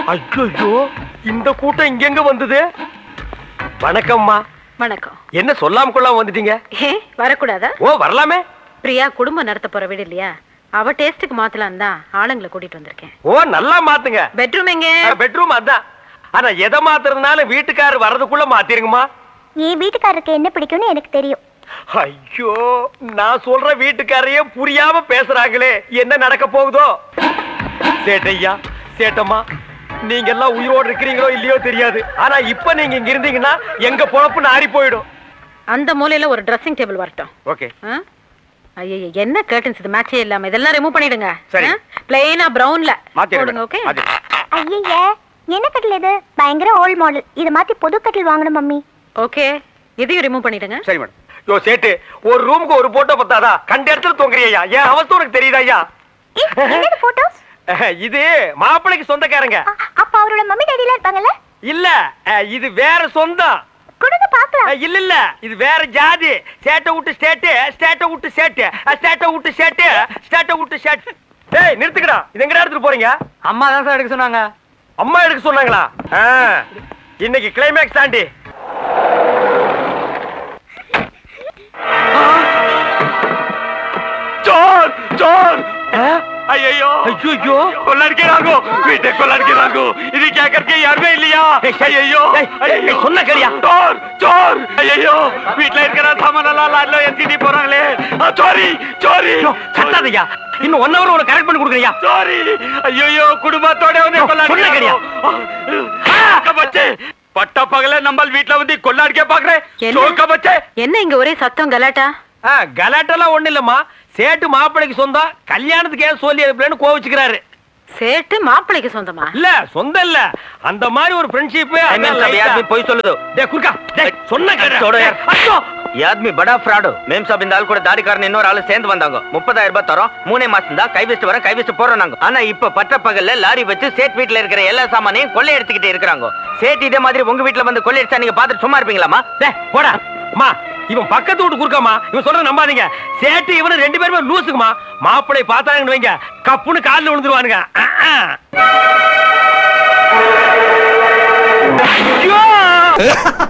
ஐயோ, இந்த கூட்டம் இங்க வந்தது. வணக்கம்மா. வணக்கம். என்ன சொல்லாம கொள்ளாம வந்துட்டீங்க? வரக்கூடாதா? ஓ, வரலாமே. பிரியா குடும்பம் நடத்த போற வீடு இல்லையா, அவ டேஸ்டுக்கு மாத்தலாம் தான் ஆளுங்களை கூட்டிட்டு வந்திருக்கேன். ஓ, நல்லா மாத்துங்க. பெட்ரூம் எங்க? பெட்ரூம் அதான். ஆனா எதை மாத்துறதுனால வீட்டுக்காரர் வர்றதுக்குள்ள மாத்திருங்கம்மா. என் வீட்டுக்காரருக்கு என்ன பிடிக்கும்னு எனக்கு தெரியும். ஐயோ, நான் சொல்ற வீட்டுக்காரையே புரியாம பேசுறாங்களே, என்ன நடக்க போகுதோ? சேட்டையா, சேட்டம்மா, நீங்க எல்லாம் உயிரோடு இருக்கிறீங்களோ இல்லையோ தெரியாது. ஆனா இப்ப நீங்க இங்க இருந்தீங்கன்னா எங்க பொழப்பு நாரி போயிடும். அந்த மூலையில ஒரு ட்ரெஸ்ஸிங் டேபிள் வரட்டும். ஓகே. ஐயோ, என்ன கர்டன்ஸ் இது மேட்சே இல்லாம, இதெல்லாம் ரிமூவ் பண்ணிடுங்க. சரி. பிளைனா பிரவுன்ல மாத்திடுங்க. ஓகே. ஐயே, என்ன கட்டில் இது? பயங்கர ஓல்ட் மாடல். இத மாத்தி புது கட்டில் வாங்கணும் மம்மி. ஓகே, இதையும் ரிமூவ் பண்ணிடுங்க. சரி மேடம். யோ சேட்டு, ஒரு ரூமுக்கு ஒரு போட்டோ பத்தாதா? கண்ட இடத்துல தொங்குறியா? ஏன் அவஸ்தை உனக்கு தெரியுதா ஐயா? என்னது போட்டோஸ்? இது மாப்பிளைக்கு சொந்தக்காரங்க. அப்ப அவரோட மம்மி டாடிலாம் இருப்பாங்கல்ல? இல்ல, இது வேற சொந்தம். கொடுங்க பார்க்கலாம். இல்ல இல்ல, இது வேற ஜாதி. ஸ்டேட்ட விட்டு ஸ்டேட், ஸ்டேட்ட விட்டு ஸ்டேட், ஸ்டேட்ட விட்டு ஸ்டேட், ஸ்டேட்ட விட்டு ஸ்டேட். டேய் நிறுத்துக்கடா. இது எங்கடா எடுத்துட்டு போறீங்க? அம்மா தான் சார் எடுக்க சொன்னாங்க. அம்மா எடுக்க சொன்னாங்களா? இன்னைக்கு கிளைமேக்ஸ் தாண்டி. चोर चोर अय्यो अय्यो लड़के रागो बेटे को लड़के रागो इधर क्या करके यार में लिया अय्यो सुनना करिया चोर चोर अय्यो வீட்ல இருக்கிற சாமானெல்லாம் லாட்ல ஏத்திட்டு போறாங்களே சோரி சோரி கட்டாதயா இன்னும் 1 hour உனக்கு கரெக்ட் பண்ணி கொடுக்கறியா சோரி அய்யோ குடும்பத்தோட வந்து கொல்லாடி சொன்ன கரியா கபச்சே பட்ட பகல நம்ம வீட்ல வந்து கொல்லாடிக்க பாக்குறே சோக்க பச்சே என்ன இங்க ஒரே சத்தம் கலாட்டா? கலாட்டெல்லாம் ஒண்ணு இல்லம்மா. சேட்டு மாப்பிளைக்கு சொந்தம், கல்யாணத்துக்கு ஏன் சொல்லி அனுப்பலன்னு கோவிச்சுக்கிறாரு. சேட்டு மாப்பிளைக்கு சொந்தமா? இல்ல, சொந்தம் இல்ல, அந்த மாதிரி ஒரு फ्रेंडशिप है. आदमी पोई सोलो டே குர்கா, டேய் சொன்ன கேடு. छोड़ो यार. ಈ ಆದ್ಮಿ ಬಡ ಫ್ರಾಡ್. ಮೇಮ್ ಸಾಬ್ ಇಂದ ಆಳು ಕೂಡ ದಾರಿಕಾರನ ಇನ್ನೊரு ஆளு சேர்ந்து வந்தாங்க. 30000 ரூபாய் தரோம். 3 மாசம் தான் கை வச்சு போறோம் நாங்க. ஆனா இப்ப பட்ட பகல்ல லாரி வச்சு சேட் வீட்ல இருக்கிற எல்லா சாமானையும் கொள்ளை எடுத்துக்கிட்டே இருக்காங்க. சேட் இதே மாதிரி உங்க வீட்ல வந்து கொள்ளை அடிச்சா நீங்க பாத்துட்டு சும்மா இருப்பீங்களாமா? டேய் போடா. அம்மா, இவன் பக்கத்து வீட்டு குறுக்காமா. இவன் சொல்ற நம்பாதீங்க. சேட்டு இவனு 2 பேருமே லூசுக்குமா. மாப்பிளை பார்த்தாங்கன்னு வைங்க, கப்புன்னு கால்ல விழுந்துருவானுங்க. ஐயோ